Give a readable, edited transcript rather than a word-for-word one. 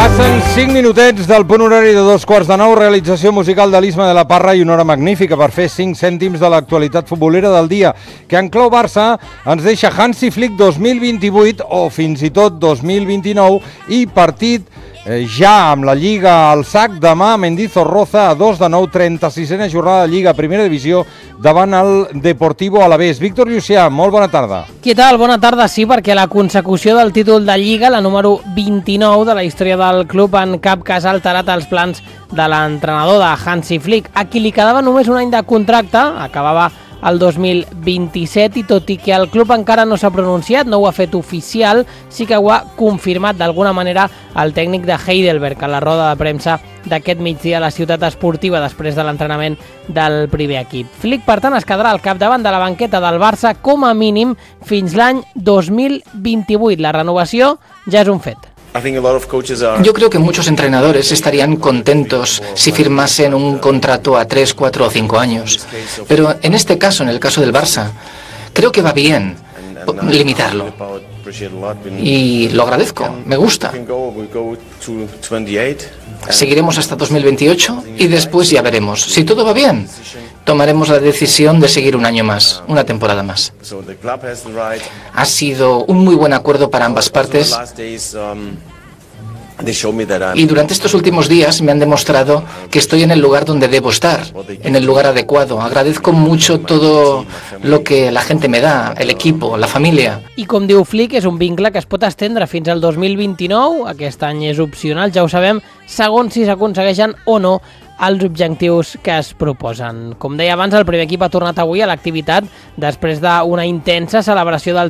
Passen 5 minutets del punt horari de 2:15, realització musical de l'Isma de la Parra i una hora magnífica per fer 5 cèntims de l'actualitat futbolera del dia, que en clau Barça ens deixa Hansi Flick 2028 o fins i tot 2029 i partit ja amb la Lliga al sac. Demà Mendizorroza a 2 de 9, 36a jornada de Lliga Primera Divisió davant el Deportivo Alavés. Víctor Llucià, molt bona tarda. Què tal? Bona tarda, sí, perquè la consecució del títol de Lliga, la número 29 de la història del club, en cap cas ha alterat els plans de l'entrenador de Hansi Flick, a qui li quedava només un any de contracte, acabava el 2027, i tot i que el club encara no s'ha pronunciat, no ho ha fet oficial, sí que ho ha confirmat d'alguna manera el tècnic de Heidelberg a la roda de premsa d'aquest migdia a la ciutat esportiva després de l'entrenament del primer equip. Flick, per tant, es quedarà al capdavant de la banqueta del Barça com a mínim fins l'any 2028. La renovació ja és un fet. Yo creo que muchos entrenadores estarían contentos si firmasen un contrato a 3, 4 o 5 años. Pero en este caso, en el caso del Barça, creo que va bien limitarlo. Y lo agradezco, me gusta. Seguiremos hasta 2028 y después ya veremos. Si todo va bien, tomaremos la decisión de seguir un año más, una temporada más. Ha sido un muy buen acuerdo para ambas partes. Y durante estos últimos días me han demostrado que estoy en el lugar donde debo estar, en el lugar adecuado. Agradezco mucho todo lo que la gente me da, el equipo, la família. I com diu Flick, és un vincle que es pot estendre fins al 2029, aquest any és opcional, ja ho sabem, segons si s'aconsegueixen o no els objectius que es proposen. Com deia abans, el primer equip ha tornat avui a l'activitat després d'una intensa celebració del